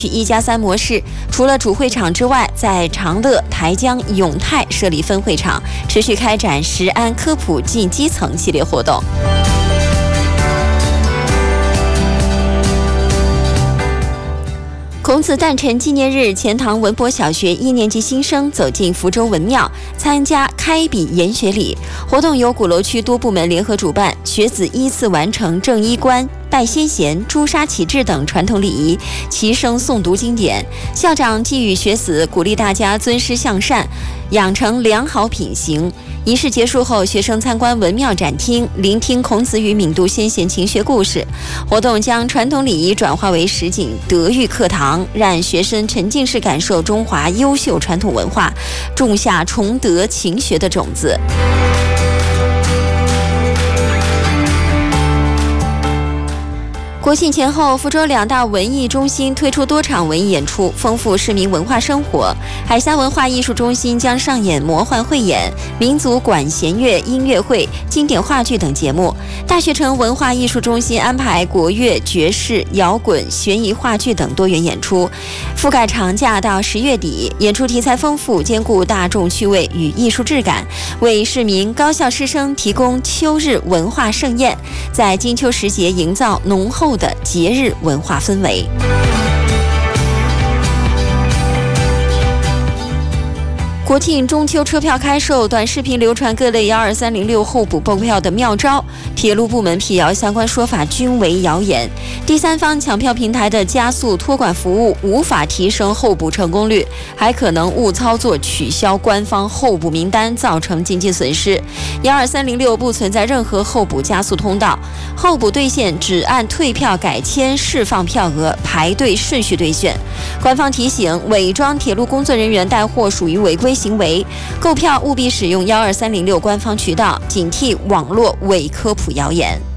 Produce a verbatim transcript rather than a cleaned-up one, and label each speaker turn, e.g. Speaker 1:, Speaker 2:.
Speaker 1: 一加三模式，除了主会场之外，在长乐、台江、永泰设立分会场，持续开展食安科普进基层系列活动。孔子诞辰纪念日，钱塘文博小学一年级新生走进福州文庙，参加开笔研学礼。活动由鼓楼区多部门联合主办，学子依次完成正衣冠、拜先贤、朱砂启制等传统礼仪，齐声诵读经典。校长寄语学子，鼓励大家尊师向善，养成良好品行。仪式结束后，学生参观文庙展厅，聆听孔子与闵度先贤勤学故事。活动将传统礼仪转化为实景德育课堂，让学生沉浸式感受中华优秀传统文化，种下崇德勤学的种子。国庆前后，福州两大文艺中心推出多场文艺演出，丰富市民文化生活。海峡文化艺术中心将上演魔幻汇演、民族管弦乐音乐会、经典话剧等节目。大学城文化艺术中心安排国乐、爵士、摇滚、悬疑话剧等多元演出，覆盖长假到十月底。演出题材丰富，兼顾大众趣味与艺术质感，为市民高校师生提供秋日文化盛宴，在金秋时节营造浓厚的节日文化氛围。国庆中秋车票开售，短视频流传各类幺二三零六候补购票的妙招，铁路部门辟谣相关说法均为谣言。第三方抢票平台的加速托管服务无法提升候补成功率，还可能误操作取消官方候补名单，造成经济损失。幺二三零六不存在任何候补加速通道，候补兑现只按退票改签释放票额排队顺序兑现。官方提醒，伪装铁路工作人员带货属于违规行为，购票务必使用幺二三零六官方渠道，警惕网络伪科普谣言。